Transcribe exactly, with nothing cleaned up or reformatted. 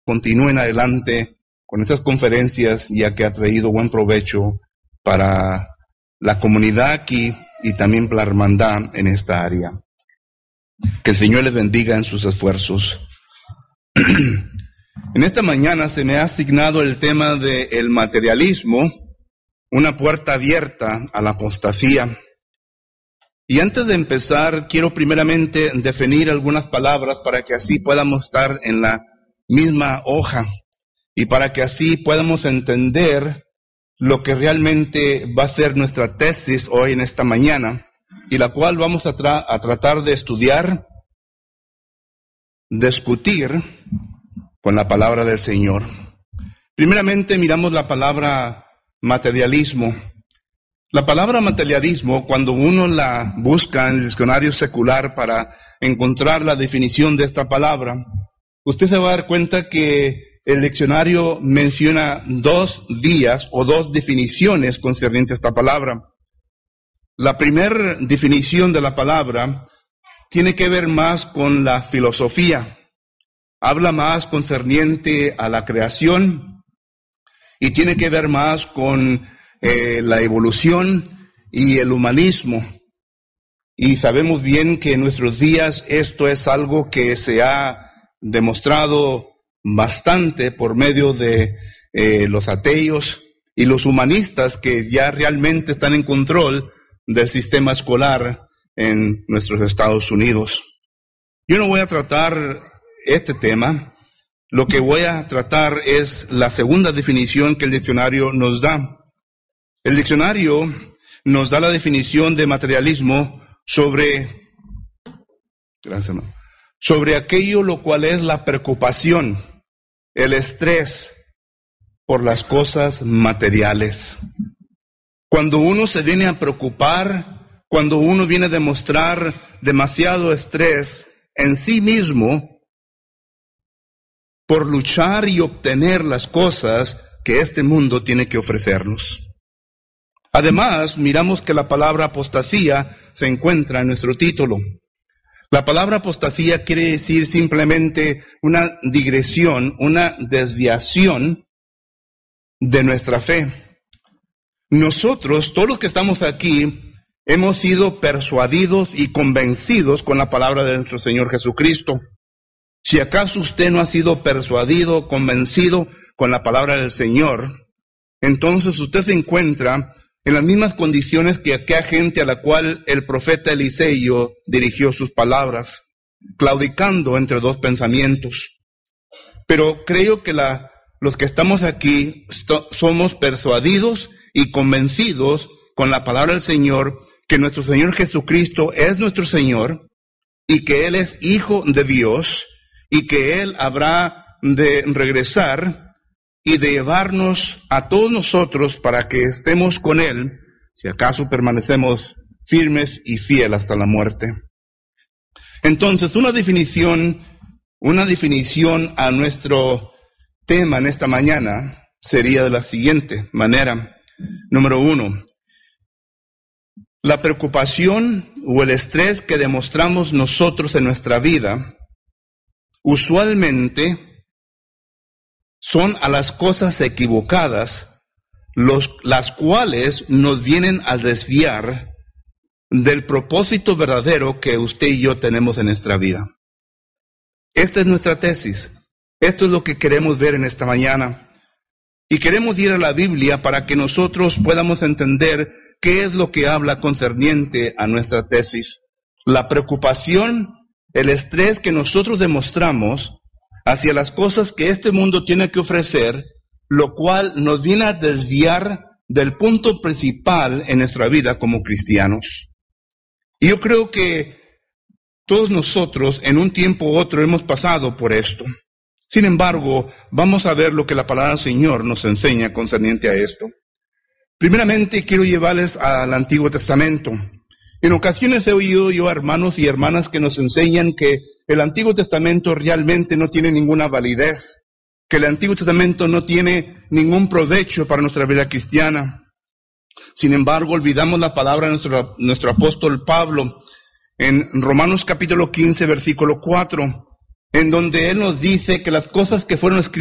continúen adelante con estas conferencias, ya que ha traído buen provecho para la comunidad aquí y también para la hermandad en esta área. Que el Señor les bendiga en sus esfuerzos. En esta mañana se me ha asignado el tema del materialismo, una puerta abierta a la apostasía. Y antes de empezar, quiero primeramente definir algunas palabras para que así podamos estar en la misma hoja y para que así podamos entender lo que realmente va a ser nuestra tesis hoy en esta mañana, y la cual vamos a, tra- a tratar de estudiar, discutir con la palabra del Señor. Primeramente miramos la palabra materialismo. La palabra materialismo, cuando uno la busca en el diccionario secular para encontrar la definición de esta palabra, usted se va a dar cuenta que el diccionario menciona dos vías o dos definiciones concernientes a esta palabra. La primera definición de la palabra tiene que ver más con la filosofía. Habla más concerniente a la creación y tiene que ver más con eh, la evolución y el humanismo. Y sabemos bien que en nuestros días esto es algo que se ha demostrado bastante por medio de eh, los ateos y los humanistas que ya realmente están en control del sistema escolar en nuestros Estados Unidos. Yo no voy a tratar este tema. Lo que voy a tratar es la segunda definición que el diccionario nos da. El diccionario nos da la definición de materialismo sobre, gracias, hermano, sobre aquello lo cual es la preocupación, el estrés por las cosas materiales. Cuando uno se viene a preocupar, cuando uno viene a demostrar demasiado estrés en sí mismo por luchar y obtener las cosas que este mundo tiene que ofrecernos. Además, miramos que la palabra apostasía se encuentra en nuestro título. La palabra apostasía quiere decir simplemente una digresión, una desviación de nuestra fe. Nosotros, todos los que estamos aquí, hemos sido persuadidos y convencidos con la palabra de nuestro Señor Jesucristo. Si acaso usted no ha sido persuadido, convencido con la palabra del Señor, entonces usted se encuentra en las mismas condiciones que aquella gente a la cual el profeta Eliseo dirigió sus palabras, claudicando entre dos pensamientos. Pero creo que la, los que estamos aquí st- somos persuadidos y convencidos con la palabra del Señor, que nuestro Señor Jesucristo es nuestro Señor, y que Él es Hijo de Dios, y que Él habrá de regresar y de llevarnos a todos nosotros para que estemos con Él, si acaso permanecemos firmes y fieles hasta la muerte. Entonces, una definición, una definición a nuestro tema en esta mañana sería de la siguiente manera. Número uno, la preocupación o el estrés que demostramos nosotros en nuestra vida, usualmente son a las cosas equivocadas, los, las cuales nos vienen a desviar del propósito verdadero que usted y yo tenemos en nuestra vida. Esta es nuestra tesis. Esto es lo que queremos ver en esta mañana. Y queremos ir a la Biblia para que nosotros podamos entender qué es lo que habla concerniente a nuestra tesis. La preocupación, el estrés que nosotros demostramos hacia las cosas que este mundo tiene que ofrecer, lo cual nos viene a desviar del punto principal en nuestra vida como cristianos. Y yo creo que todos nosotros en un tiempo u otro hemos pasado por esto. Sin embargo, vamos a ver lo que la palabra del Señor nos enseña concerniente a esto. Primeramente quiero llevarles al Antiguo Testamento. En ocasiones he oído yo a hermanos y hermanas que nos enseñan que el Antiguo Testamento realmente no tiene ninguna validez, que el Antiguo Testamento no tiene ningún provecho para nuestra vida cristiana. Sin embargo, olvidamos la palabra de nuestro, nuestro apóstol Pablo en Romanos capítulo quince, versículo cuatro, en donde Él nos dice que las cosas que fueron escritas